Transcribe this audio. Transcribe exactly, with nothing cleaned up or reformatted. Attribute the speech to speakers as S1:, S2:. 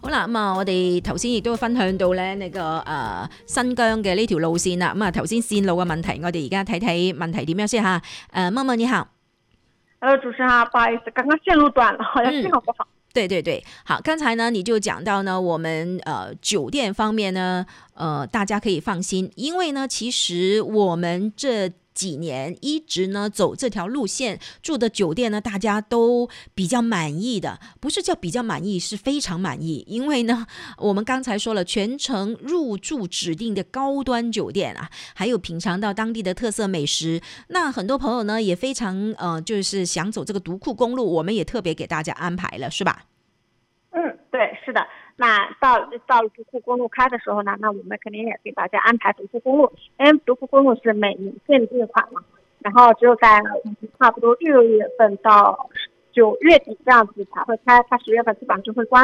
S1: 啦，咁啊，我哋頭先亦都分享到咧呢、這個誒、呃、新疆嘅呢條路線啦。咁啊，頭先線路嘅問題，我哋而家睇睇問題點樣先嚇。誒，默默你好。
S2: 呃，主持人啊，不好意思，刚刚线路断了，好像信号不好。
S1: 嗯对对对，好，刚才呢你就讲到呢，我们呃酒店方面呢，呃大家可以放心，因为呢，其实我们这几年一直呢走这条路线，住的酒店呢大家都比较满意的，不是叫比较满意，是非常满意，因为呢我们刚才说了，全程入住指定的高端酒店啊，还有品尝到当地的特色美食，那很多朋友呢也非常呃就是想走这个独库公路，我们也特别给大家安排了，是吧？
S2: 嗯，对，是的。那到到独库公路开的时候呢，那我们肯定也给大家安排独库公路，因为独库公路是每年限定款嘛，然后只有在差不多六月份到九月底这样子才会开，它十月份基本上就会关。